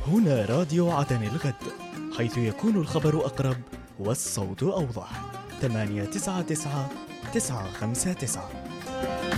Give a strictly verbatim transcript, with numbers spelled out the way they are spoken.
هنا راديو عدن الغد، حيث يكون الخبر أقرب والصوت أوضح. ثمانية تسعة تسعة تسعة خمسة تسعة.